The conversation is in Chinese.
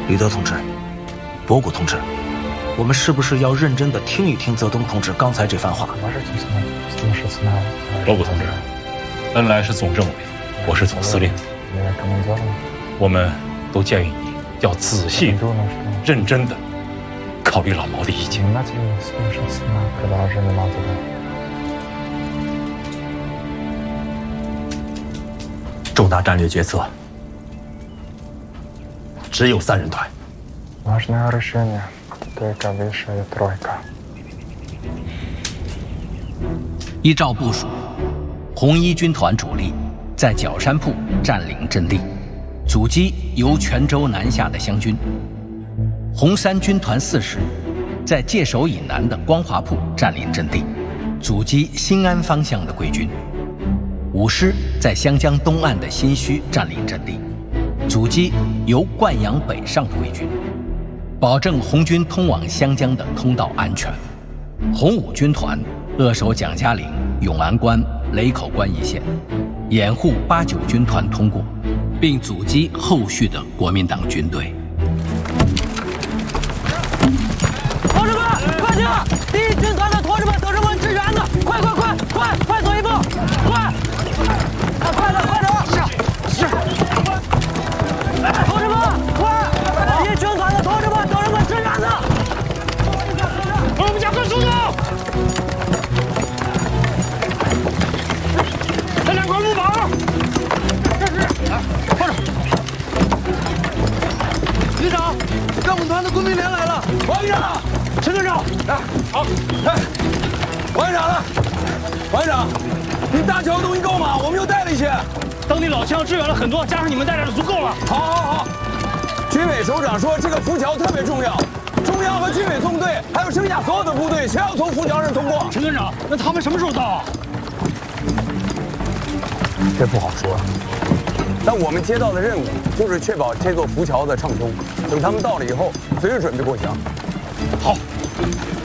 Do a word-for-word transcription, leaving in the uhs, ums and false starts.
李德同志，博古同志，我们是不是要认真的听一听泽东同志刚才这番话？ 博古同志，恩来是总政委，我是总司令，我们都建议你要仔细、认真的考虑老毛的意见。 重大战略决策只有三人团。 依照部署，红一军团主力在角山铺占领阵地，阻击由泉州南下的湘军；红三军团四师在界首以南的光华铺占领阵地，阻击新安方向的贵军；五师在湘江东岸的新圩占领阵地，阻击由灌阳北上的贵军，保证红军通往湘江的通道安全。红五军团扼守蒋家岭、永安关、雷口关一线，掩护八九军团通过，并阻击后续的国民党军队。 同志们，快点！第一军团的同志们等着我们支援呢！快快快快快走一步！快！快快点快点！是是。同志们，快！第一军团的同志们等着我们支援呢！我们加快速度！这两块木板，这是，来，放着。旅长，干部团的工兵连来了。王营长，陈队长，来，好，哎，王营长了。王营长，你大桥东西够吗？我们又带了一些。当地老乡支援了很多，加上你们带来的足够了。好，好，好。军委首长说这个浮桥特别重要。中央和军委纵队，还有剩下所有的部队，全要从浮桥上通过。陈队长，那他们什么时候到啊？ 这不好说。但我们接到的任务就是确保这座浮桥的畅通。等他们到了以后，随时准备过江。 好。